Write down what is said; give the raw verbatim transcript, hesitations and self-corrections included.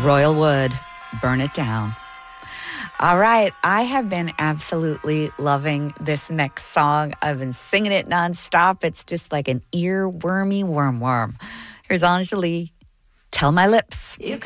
Royal Wood, Burn It Down. All right, I have been absolutely loving this next song. I've been singing it nonstop. It's just like an earwormy worm worm. Here's Anjali, Tell My Lips.